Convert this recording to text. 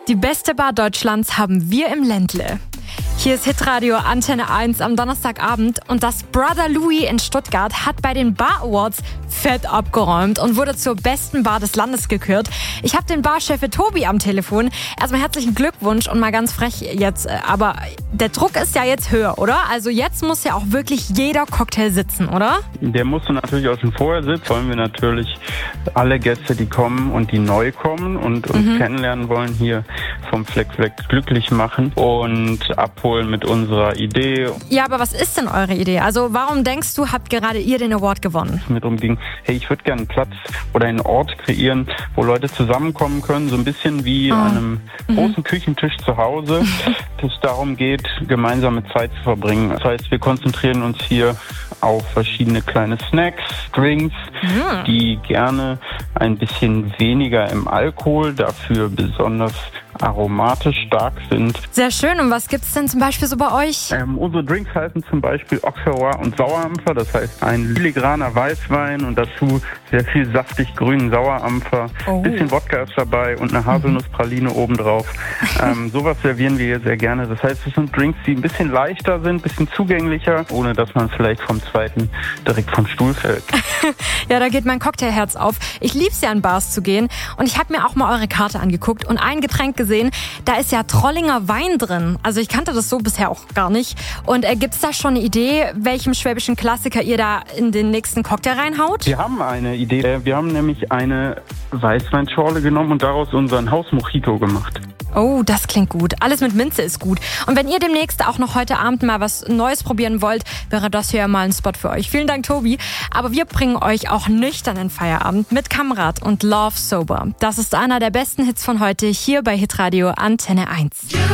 Die beste Bar Deutschlands haben wir im Ländle. Hier ist Hitradio Antenne 1 am Donnerstagabend und das Brother Louis in Stuttgart hat bei den Bar Awards fett abgeräumt und wurde zur besten Bar des Landes gekürt. Ich habe den Barchef Tobi am Telefon. Erstmal herzlichen Glückwunsch und mal ganz frech jetzt, aber der Druck ist ja jetzt höher, oder? Also jetzt muss ja auch wirklich jeder Cocktail sitzen, oder? Der musste natürlich auch schon vorher sitzen. Wollen wir natürlich alle Gäste, die kommen und die neu kommen und uns kennenlernen wollen, hier vom Fleck glücklich machen und abholen mit unserer Idee. Ja, aber was ist denn eure Idee? Also warum denkst du, habt gerade ihr den Award gewonnen? Mit umging, hey, ich würde gerne einen Platz oder einen Ort kreieren, wo Leute zusammenkommen können, so ein bisschen wie an einem großen Küchentisch zu Hause, dass es darum geht, gemeinsame Zeit zu verbringen. Das heißt, wir konzentrieren uns hier auf verschiedene kleine Snacks, Drinks, die gerne ein bisschen weniger im Alkohol, dafür besonders aromatisch stark sind. Sehr schön. Und was gibt's denn zum Beispiel so bei euch? Unsere Drinks heißen zum Beispiel Auxerrois und Sauerampfer. Das heißt ein filigraner Weißwein und dazu sehr viel saftig grünen Sauerampfer. Bisschen Wodka ist dabei und eine Haselnusspraline obendrauf. Sowas servieren wir hier sehr gerne. Das heißt, es sind Drinks, die ein bisschen leichter sind, ein bisschen zugänglicher, ohne dass man vielleicht vom zweiten direkt vom Stuhl fällt. Ja, da geht mein Cocktailherz auf. Ich lieb's ja, in Bars zu gehen. Und ich habe mir auch mal eure Karte angeguckt und ein Getränk gesehen. Da ist ja Trollinger Wein drin. Also ich kannte das so bisher auch gar nicht. Und gibt's da schon eine Idee, welchem schwäbischen Klassiker ihr da in den nächsten Cocktail reinhaut? Wir haben eine Idee. Wir haben nämlich eine Weißweinschorle genommen und daraus unseren Haus-Mojito gemacht. Oh, das klingt gut. Alles mit Minze ist gut. Und wenn ihr demnächst auch noch heute Abend mal was Neues probieren wollt, wäre das hier mal ein Spot für euch. Vielen Dank, Tobi. Aber wir bringen euch auch nüchtern in Feierabend mit Kamerad und Love Sober. Das ist einer der besten Hits von heute hier bei Hitradio Antenne 1.